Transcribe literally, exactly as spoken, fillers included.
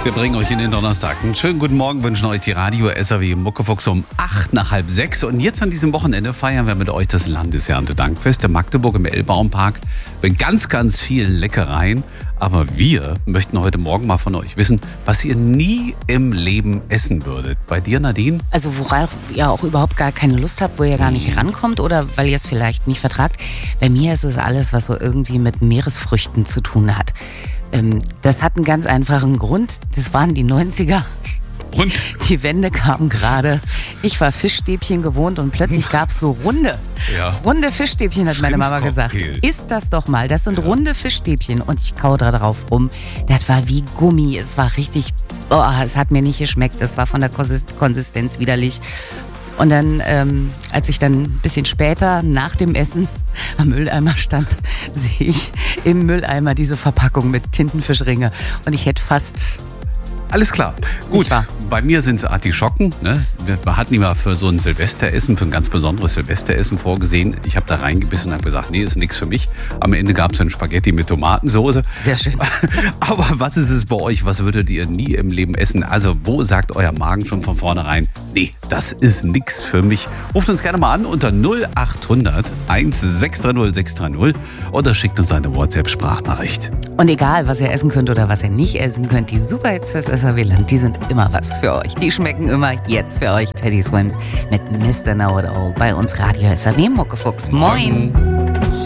Wir bringen euch in den Donnerstag. Einen schönen guten Morgen wünschen euch die Radio S R W Muckefuchs um acht nach halb sechs. Und jetzt an diesem Wochenende feiern wir mit euch das Landeserntedankfest in Magdeburg im Elbbaumpark mit ganz, ganz vielen Leckereien. Aber wir möchten heute Morgen mal von euch wissen, was ihr nie im Leben essen würdet. Bei dir, Nadine? Also worauf ihr auch überhaupt gar keine Lust habt, wo ihr gar nicht rankommt oder weil ihr es vielleicht nicht vertragt. Bei mir ist es alles, was so irgendwie mit Meeresfrüchten zu tun hat. Ähm, das hat einen ganz einfachen Grund. Das waren die neunziger. Und? Die Wende kam gerade. Ich war Fischstäbchen gewohnt und plötzlich gab es so runde, ja. runde Fischstäbchen, hat meine Mama gesagt. Isst das doch mal, das sind ja. runde Fischstäbchen. Und ich kau da drauf rum. Das war wie Gummi, es war richtig, oh, es hat mir nicht geschmeckt. Es war von der Konsistenz widerlich. Und dann, ähm, als ich dann ein bisschen später nach dem Essen am Mülleimer stand, sehe ich im Mülleimer diese Verpackung mit Tintenfischringe. Und ich hätte fast... Alles klar. Gut, bei mir sind es Artischocken. Ne? Wir hatten immer für so ein Silvesteressen, für ein ganz besonderes Silvesteressen vorgesehen. Ich habe da reingebissen und habe gesagt, nee, ist nichts für mich. Am Ende gab es dann Spaghetti mit Tomatensoße. Sehr schön. Aber was ist es bei euch? Was würdet ihr nie im Leben essen? Also wo sagt euer Magen schon von vornherein, nee, das ist nichts für mich? Ruft uns gerne mal an unter null acht hundert eins sechs drei null sechs drei null oder schickt uns eine WhatsApp-Sprachnachricht. Und egal, was ihr essen könnt oder was ihr nicht essen könnt, die Superhits fürs S R W-Land, die sind immer was für euch. Die schmecken immer jetzt für euch. Teddy Swims mit Mister Know It All bei uns Radio S R W Muckefuchs. Moin!